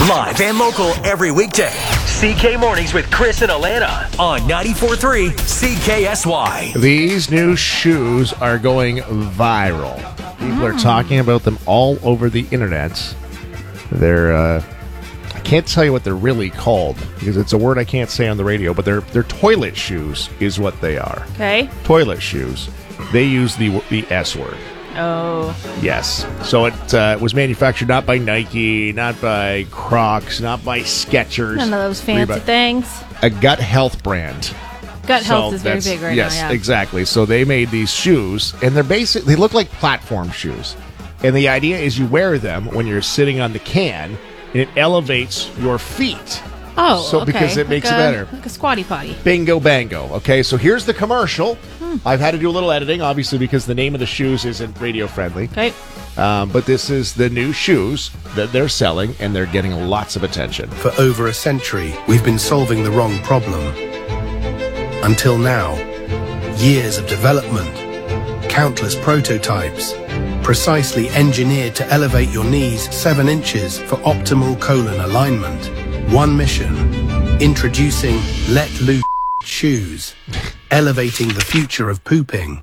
Live and local every weekday. CK Mornings with Chris and Alana on 94.3 CKSY. These new shoes are going viral. People are talking about them all over the internet. They're, I can't tell you what they're really called because it's a word I can't say on the radio, but they're toilet shoes is what they are. Okay. Toilet shoes. They use the S word. Oh. Yes. So it was manufactured not by Nike, not by Crocs, not by Skechers. None of those fancy things. A gut health brand. Gut health is very big right now. Yes, exactly. So they made these shoes, and they look like platform shoes. And the idea is you wear them when you're sitting on the can, and it elevates your feet. Oh, so because it makes it better. Like a squatty potty. Bingo bango. Okay, so here's the commercial. I've had to do a little editing, obviously, because the name of the shoes isn't radio friendly. Okay. But this is the new shoes that they're selling, and they're getting lots of attention. For over a century, we've been solving the wrong problem. Until now, years of development, countless prototypes, precisely engineered to elevate your knees 7 inches for optimal colon alignment. One mission, introducing Let Loose shoes, elevating the future of pooping.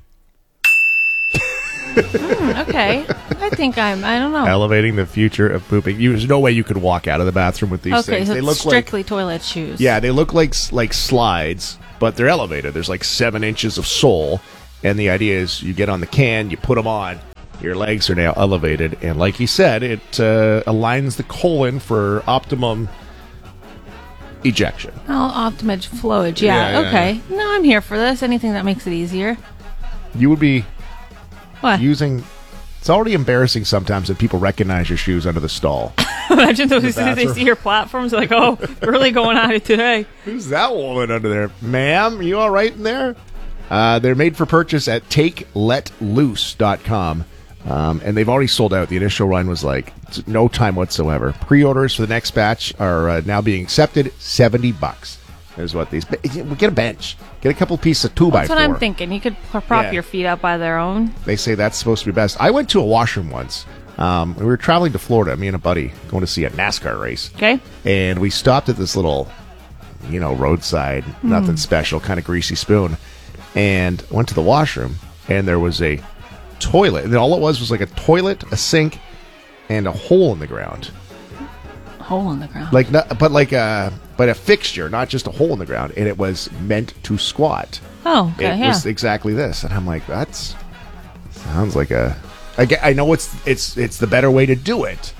Okay. I think I don't know. Elevating the future of pooping. There's no way you could walk out of the bathroom with these things. Okay, so They it's look strictly toilet shoes. Yeah, they look like slides, but they're elevated. There's like 7 inches of sole, and the idea is you get on the can, you put them on, your legs are now elevated, and like he said, it aligns the colon for optimum ejection. Oh, optimum flowage. Yeah, okay. Yeah. No, I'm here for this. Anything that makes it easier. You would be What? using... It's already embarrassing sometimes that people recognize your shoes under the stall. Imagine those The they bathroom. see your platforms like, oh, really going at it today. Who's that woman under there? Ma'am, you all right in there? They're made for purchase at takeletloose.com. And they've already sold out. The initial run was like no time whatsoever. Pre-orders for the next batch are now being accepted. $70 is what these. Get a bench. Get a couple pieces of 2x4. That's what I'm thinking. You could prop your feet up by their own. They say that's supposed to be best. I went to a washroom once. We were traveling to Florida, me and a buddy, going to see a NASCAR race. Okay. And we stopped at this little, roadside, nothing special, kind of greasy spoon, and went to the washroom, and there was a toilet. And all it was like a toilet, a sink, and a hole in the ground. Hole in the ground. But a fixture, not just a hole in the ground. And it was meant to squat. Oh, okay, It was exactly this. And I'm like, that sounds like I know it's the better way to do it.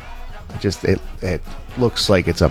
It looks like it's a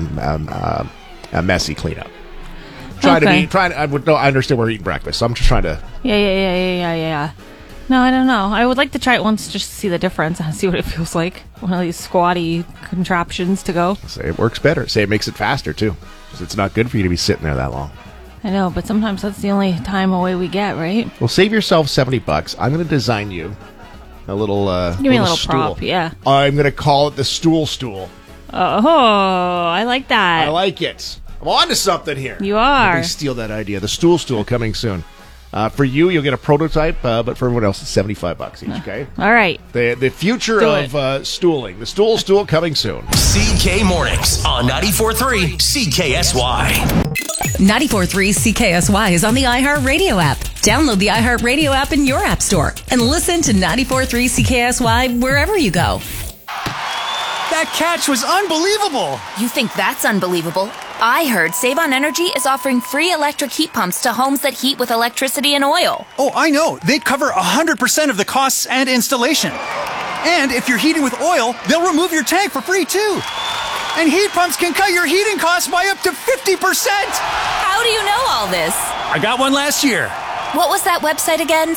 messy cleanup. I understand we're eating breakfast, so I'm just trying to. Yeah. No, I don't know. I would like to try it once just to see the difference and see what it feels like. One of these squatty contraptions to go. Say it works better. Say it makes it faster, too. Because it's not good for you to be sitting there that long. I know, but sometimes that's the only time away we get, right? Well, save yourself $70. I'm going to design you a little Give me a little stool. prop, yeah. I'm going to call it the stool. Oh, I like that. I like it. I'm on to something here. You are. Let me steal that idea. The stool coming soon. For you, you'll get a prototype, but for everyone else, it's $75 each, okay? All right. The future of stooling. The stool coming soon. CK Mornings on 94.3 CKSY. 94.3 CKSY is on the iHeartRadio app. Download the iHeartRadio app in your app store and listen to 94.3 CKSY wherever you go. That catch was unbelievable. You think that's unbelievable? I heard Save on Energy is offering free electric heat pumps to homes that heat with electricity and oil. Oh, I know. They'd cover 100% of the costs and installation. And if you're heating with oil, they'll remove your tank for free, too. And heat pumps can cut your heating costs by up to 50%. How do you know all this? I got one last year. What was that website again?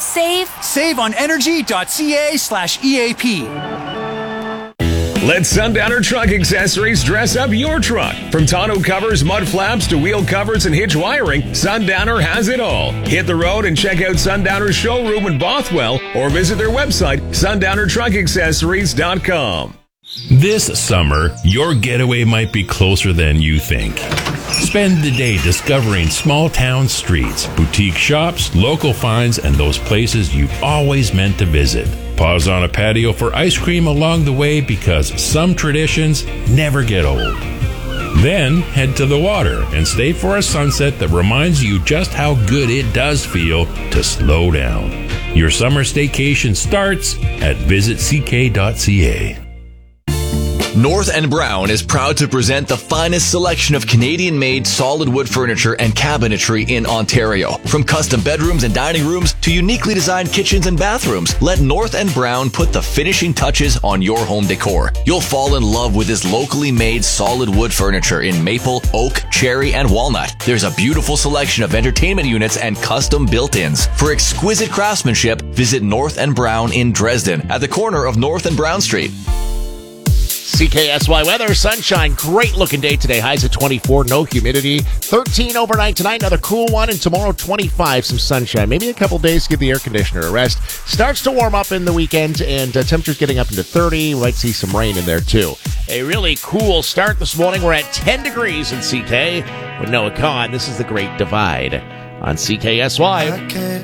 SaveOnEnergy.ca/EAP. Let Sundowner Truck Accessories dress up your truck. From tonneau covers, mud flaps, to wheel covers and hitch wiring, Sundowner has it all. Hit the road and check out Sundowner's showroom in Bothwell or visit their website, sundownertruckaccessories.com. This summer, your getaway might be closer than you think. Spend the day discovering small town streets, boutique shops, local finds, and those places you've always meant to visit. Pause on a patio for ice cream along the way because some traditions never get old. Then head to the water and stay for a sunset that reminds you just how good it does feel to slow down. Your summer staycation starts at visitck.ca. North and Brown is proud to present the finest selection of Canadian-made solid wood furniture and cabinetry in Ontario. From custom bedrooms and dining rooms to uniquely designed kitchens and bathrooms, let North and Brown put the finishing touches on your home decor. You'll fall in love with this locally made solid wood furniture in maple, oak, cherry, and walnut. There's a beautiful selection of entertainment units and custom built-ins. For exquisite craftsmanship, visit North and Brown in Dresden at the corner of North and Brown Street. CKSY weather, sunshine, great looking day today. Highs at 24, no humidity. 13 overnight tonight, another cool one. And tomorrow, 25, some sunshine. Maybe a couple days to give the air conditioner a rest. Starts to warm up in the weekend, and temperatures getting up into 30. We might see some rain in there, too. A really cool start this morning. We're at 10 degrees in CK with Noah Kahn. This is The Great Divide on CKSY.